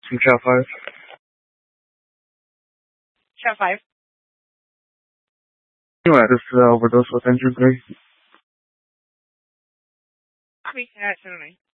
Chat 5. Chat 5. This is overdose with entry 3. Speaking actually.